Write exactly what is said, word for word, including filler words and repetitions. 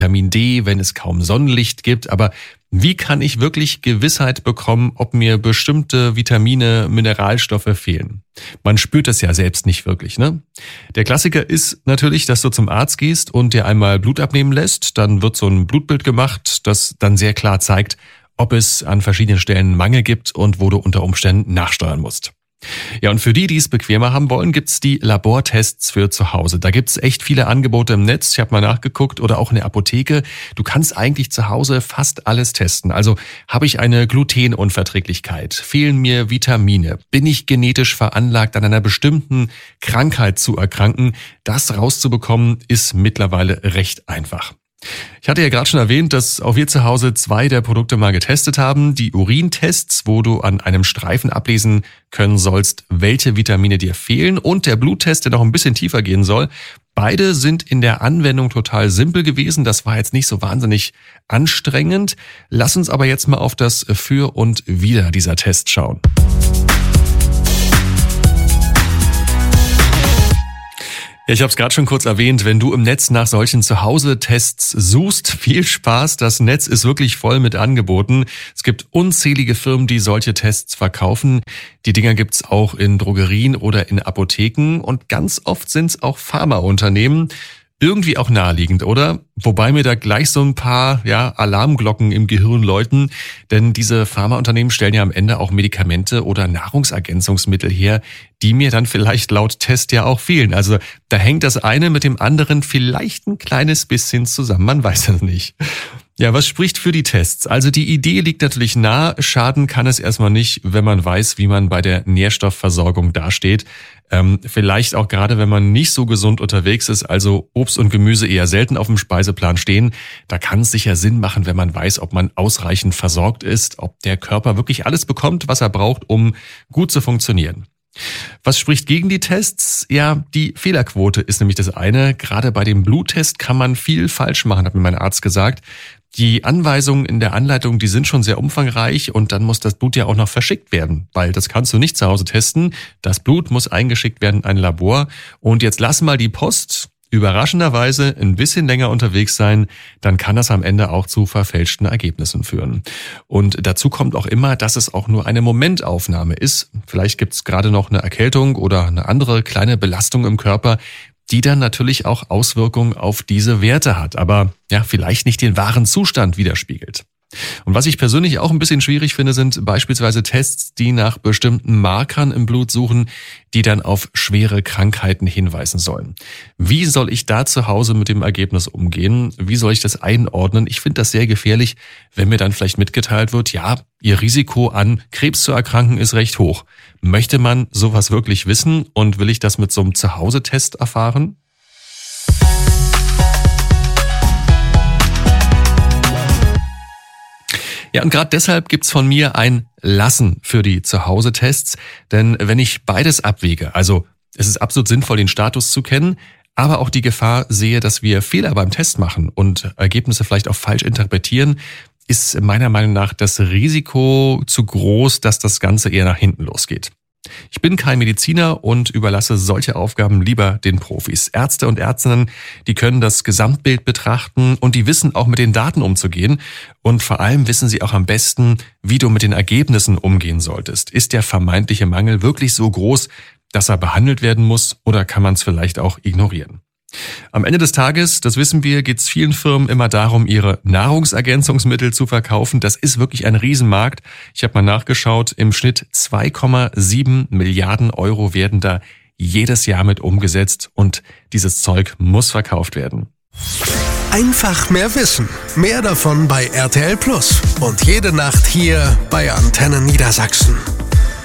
Vitamin D, wenn es kaum Sonnenlicht gibt. Aber wie kann ich wirklich Gewissheit bekommen, ob mir bestimmte Vitamine, Mineralstoffe fehlen? Man spürt das ja selbst nicht wirklich, ne? Der Klassiker ist natürlich, dass du zum Arzt gehst und dir einmal Blut abnehmen lässt. Dann wird so ein Blutbild gemacht, das dann sehr klar zeigt, ob es an verschiedenen Stellen Mangel gibt und wo du unter Umständen nachsteuern musst. Ja, und für die, die es bequemer haben wollen, gibt's die Labortests für zu Hause. Da gibt's echt viele Angebote im Netz. Ich habe mal nachgeguckt oder auch in der Apotheke. Du kannst eigentlich zu Hause fast alles testen. Also habe ich eine Glutenunverträglichkeit? Fehlen mir Vitamine? Bin ich genetisch veranlagt, an einer bestimmten Krankheit zu erkranken? Das rauszubekommen ist mittlerweile recht einfach. Ich hatte ja gerade schon erwähnt, dass auch wir zu Hause zwei der Produkte mal getestet haben. Die Urintests, wo du an einem Streifen ablesen können sollst, welche Vitamine dir fehlen, und der Bluttest, der noch ein bisschen tiefer gehen soll. Beide sind in der Anwendung total simpel gewesen. Das war jetzt nicht so wahnsinnig anstrengend. Lass uns aber jetzt mal auf das Für und Wider dieser Tests schauen. Ja, ich habe es gerade schon kurz erwähnt, wenn du im Netz nach solchen Zuhause-Tests suchst, viel Spaß. Das Netz ist wirklich voll mit Angeboten. Es gibt unzählige Firmen, die solche Tests verkaufen. Die Dinger gibt's auch in Drogerien oder in Apotheken, und ganz oft sind's auch Pharmaunternehmen. Irgendwie auch naheliegend, oder? Wobei mir da gleich so ein paar ja, Alarmglocken im Gehirn läuten, denn diese Pharmaunternehmen stellen ja am Ende auch Medikamente oder Nahrungsergänzungsmittel her, die mir dann vielleicht laut Test ja auch fehlen. Also da hängt das eine mit dem anderen vielleicht ein kleines bisschen zusammen, man weiß es nicht. Ja, was spricht für die Tests? Also die Idee liegt natürlich nah, schaden kann es erstmal nicht, wenn man weiß, wie man bei der Nährstoffversorgung dasteht. Ähm, vielleicht auch gerade, wenn man nicht so gesund unterwegs ist, also Obst und Gemüse eher selten auf dem Speiseplan stehen. Da kann es sicher Sinn machen, wenn man weiß, ob man ausreichend versorgt ist, ob der Körper wirklich alles bekommt, was er braucht, um gut zu funktionieren. Was spricht gegen die Tests? Ja, die Fehlerquote ist nämlich das eine. Gerade bei dem Bluttest kann man viel falsch machen, hat mir mein Arzt gesagt. Die Anweisungen in der Anleitung, die sind schon sehr umfangreich, und dann muss das Blut ja auch noch verschickt werden, weil das kannst du nicht zu Hause testen. Das Blut muss eingeschickt werden in ein Labor, und jetzt lass mal die Post überraschenderweise ein bisschen länger unterwegs sein, dann kann das am Ende auch zu verfälschten Ergebnissen führen. Und dazu kommt auch immer, dass es auch nur eine Momentaufnahme ist. Vielleicht gibt es gerade noch eine Erkältung oder eine andere kleine Belastung im Körper, die dann natürlich auch Auswirkungen auf diese Werte hat, aber ja, vielleicht nicht den wahren Zustand widerspiegelt. Und was ich persönlich auch ein bisschen schwierig finde, sind beispielsweise Tests, die nach bestimmten Markern im Blut suchen, die dann auf schwere Krankheiten hinweisen sollen. Wie soll ich da zu Hause mit dem Ergebnis umgehen? Wie soll ich das einordnen? Ich finde das sehr gefährlich, wenn mir dann vielleicht mitgeteilt wird, ja, Ihr Risiko an Krebs zu erkranken ist recht hoch. Möchte man sowas wirklich wissen, und will ich das mit so einem Zuhause-Test erfahren? Ja, und gerade deshalb gibt's von mir ein Lassen für die Zuhause-Tests. Denn wenn ich beides abwäge, also es ist absolut sinnvoll, den Status zu kennen, aber auch die Gefahr sehe, dass wir Fehler beim Test machen und Ergebnisse vielleicht auch falsch interpretieren, ist meiner Meinung nach das Risiko zu groß, dass das Ganze eher nach hinten losgeht. Ich bin kein Mediziner und überlasse solche Aufgaben lieber den Profis. Ärzte und Ärztinnen, die können das Gesamtbild betrachten, und die wissen auch mit den Daten umzugehen. Und vor allem wissen sie auch am besten, wie du mit den Ergebnissen umgehen solltest. Ist der vermeintliche Mangel wirklich so groß, dass er behandelt werden muss, oder kann man es vielleicht auch ignorieren? Am Ende des Tages, das wissen wir, geht es vielen Firmen immer darum, ihre Nahrungsergänzungsmittel zu verkaufen. Das ist wirklich ein Riesenmarkt. Ich habe mal nachgeschaut, im Schnitt zwei Komma sieben Milliarden Euro werden da jedes Jahr mit umgesetzt, und dieses Zeug muss verkauft werden. Einfach mehr Wissen. Mehr davon bei R T L Plus. Und jede Nacht hier bei Antenne Niedersachsen.